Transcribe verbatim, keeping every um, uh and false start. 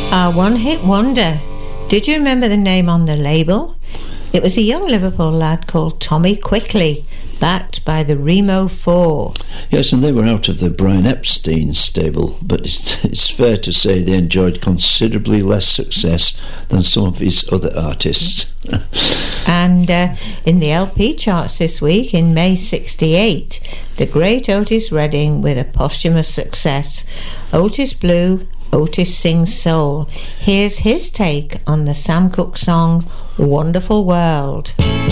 Our one-hit wonder. Did you remember the name on the label? It was a young Liverpool lad called Tommy Quickly, backed by the Remo Four. Yes, and they were out of the Brian Epstein stable, but it's fair to say they enjoyed considerably less success than some of his other artists. And uh, in the L P charts this week, in May sixty-eight, the great Otis Redding with a posthumous success, Otis Blue, Otis Sings Soul. Here's his take on the Sam Cooke song Wonderful World.